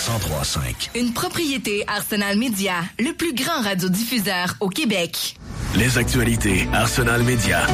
103.5. Une propriété Arsenal Media, le plus grand radiodiffuseur au Québec. Les actualités Arsenal Media.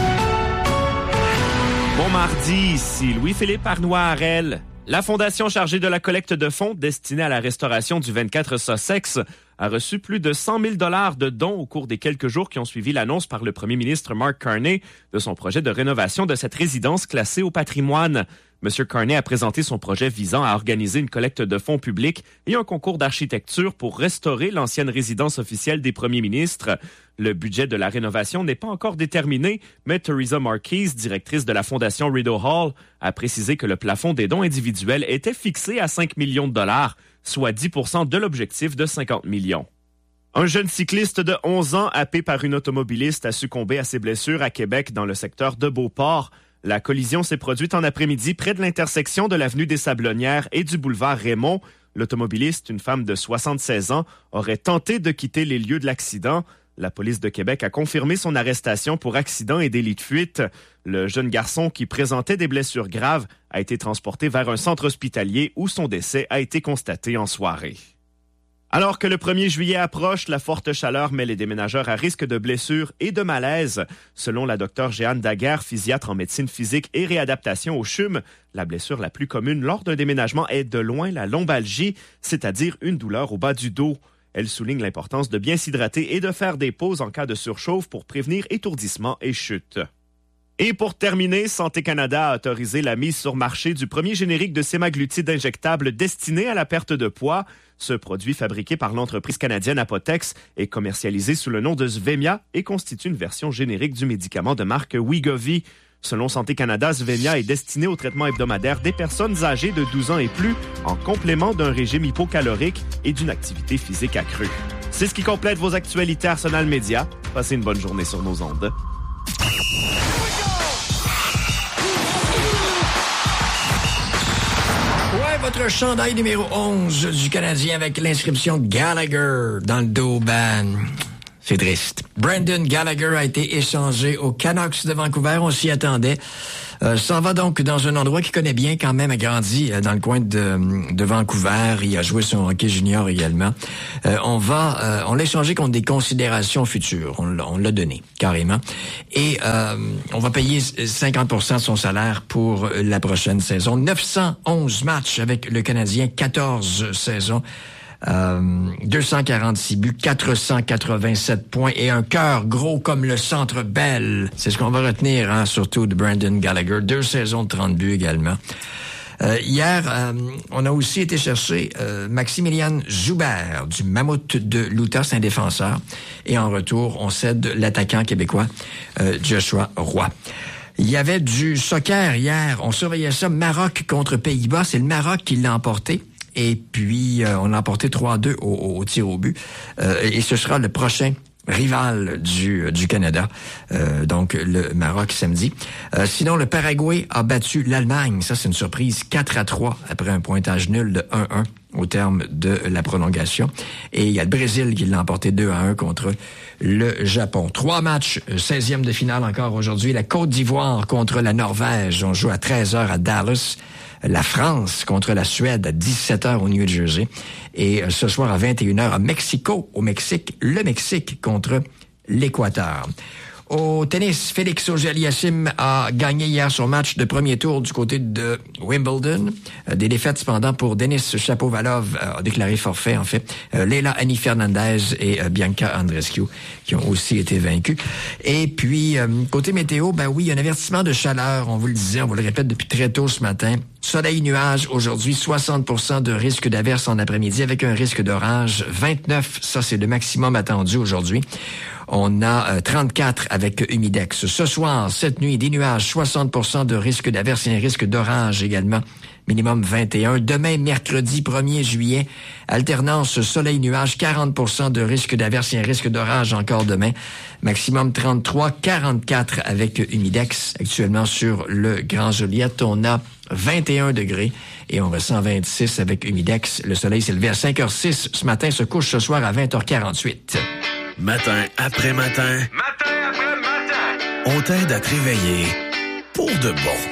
Bon mardi, ici Louis-Philippe Arnois-Harel. La fondation chargée de la collecte de fonds destinée à la restauration du 24 Sussex a reçu plus de 100 000 $ de dons au cours des quelques jours qui ont suivi l'annonce par le premier ministre Mark Carney de son projet de rénovation de cette résidence classée au patrimoine. M. Carney a présenté son projet visant à organiser une collecte de fonds publics et un concours d'architecture pour restaurer l'ancienne résidence officielle des premiers ministres. Le budget de la rénovation n'est pas encore déterminé, mais Theresa Marquise, directrice de la fondation Rideau Hall, a précisé que le plafond des dons individuels était fixé à 5 millions de $, soit 10 % de l'objectif de 50 millions. Un jeune cycliste de 11 ans happé par une automobiliste a succombé à ses blessures à Québec dans le secteur de Beauport. La collision s'est produite en après-midi près de l'intersection de l'avenue des Sablonnières et du boulevard Raymond. L'automobiliste, une femme de 76 ans, aurait tenté de quitter les lieux de l'accident. La police de Québec a confirmé son arrestation pour accident et délit de fuite. Le jeune garçon qui présentait des blessures graves a été transporté vers un centre hospitalier où son décès a été constaté en soirée. Alors que le 1er juillet approche, la forte chaleur met les déménageurs à risque de blessures et de malaise. Selon la Dr Jeanne Daguerre, physiatre en médecine physique et réadaptation au CHUM, la blessure la plus commune lors d'un déménagement est de loin la lombalgie, c'est-à-dire une douleur au bas du dos. Elle souligne l'importance de bien s'hydrater et de faire des pauses en cas de surchauffe pour prévenir étourdissement et chute. Et pour terminer, Santé Canada a autorisé la mise sur marché du premier générique de sémaglutide injectable destiné à la perte de poids. Ce produit fabriqué par l'entreprise canadienne Apotex est commercialisé sous le nom de Zvemia et constitue une version générique du médicament de marque Wegovy. Selon Santé Canada, Zvemia est destiné au traitement hebdomadaire des personnes âgées de 12 ans et plus en complément d'un régime hypocalorique et d'une activité physique accrue. C'est ce qui complète vos actualités Arsenal Media. Passez une bonne journée sur nos ondes. Votre chandail numéro 11 du Canadien avec l'inscription Gallagher dans le dos. C'est triste. Brendan Gallagher a été échangé aux Canucks de Vancouver. On s'y attendait. S'en va donc dans un endroit qu'il connaît bien quand même, a grandi dans le coin de Vancouver. Il a joué son hockey junior également. On l'a échangé contre des considérations futures. On l'a donné, carrément. Et on va payer 50% de son salaire pour la prochaine saison. 911 matchs avec le Canadien, 14 saisons. 246 buts, 487 points et un cœur gros comme le Centre Bell. C'est ce qu'on va retenir, surtout de Brendan Gallagher. 2 saisons de 30 buts également. Hier, on a aussi été chercher Maximilian Joubert du Mammouth de l'Utah, c'est un défenseur. Et en retour, on cède l'attaquant québécois Joshua Roy. Il y avait du soccer hier. On surveillait ça, Maroc contre Pays-Bas. C'est le Maroc qui l'a emporté. Et puis, on a emporté 3-2 au tir au but. Et ce sera le prochain rival du Canada. Donc, le Maroc samedi. Sinon, le Paraguay a battu l'Allemagne. Ça, c'est une surprise. 4-3 après un pointage nul de 1-1 au terme de la prolongation. Et il y a le Brésil qui l'a emporté 2-1 contre le Japon. 3 matchs, 16e de finale encore aujourd'hui. La Côte d'Ivoire contre la Norvège. On joue à 13h à Dallas. La France contre la Suède à 17h au New Jersey. Et ce soir à 21h à Mexico, au Mexique, le Mexique contre l'Équateur. Au tennis, Félix Auger-Aliassime a gagné hier son match de premier tour du côté de Wimbledon. Des défaites cependant pour Denis Shapovalov, a déclaré forfait en fait. Leila Annie Fernandez et Bianca Andreescu qui ont aussi été vaincus. Et puis, côté météo, oui, un avertissement de chaleur, on vous le disait, on vous le répète depuis très tôt ce matin. Soleil, nuage, aujourd'hui, 60% de risque d'averse en après-midi avec un risque d'orage. 29, ça c'est le maximum attendu aujourd'hui. On a 34 avec humidex. Ce soir, cette nuit, des nuages, 60% de risque d'averse et un risque d'orage également. Minimum 21. Demain, mercredi 1er juillet, alternance soleil-nuage, 40% de risque d'averse et un risque d'orage encore demain. Maximum 33, 44 avec humidex. Actuellement sur le Grand Joliette, on a 21 degrés et on ressent 26 avec humidex. Le soleil s'est levé à 5h06 ce matin, se couche ce soir à 20h48. Matin après matin. Matin après matin. On t'aide à te réveiller pour de bon.